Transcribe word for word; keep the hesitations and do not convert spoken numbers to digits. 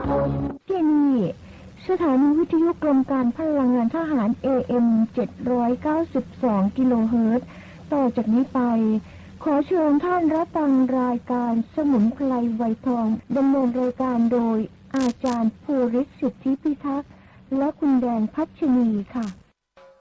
ที่นี่สถานีวิทยุกรมการพลังงานทหาร เอ เอ็ม เจ็ดร้อยเก้าสิบสอง กิโลเฮิรตซ์ ต่อจากนี้ไปขอเชิญท่านรับฟังรายการสมุนไพรไวทองดำเนินรายการโดยอาจารย์ภูริศ สิทธิพิทักษ์และคุณแดงพัชนีค่ะ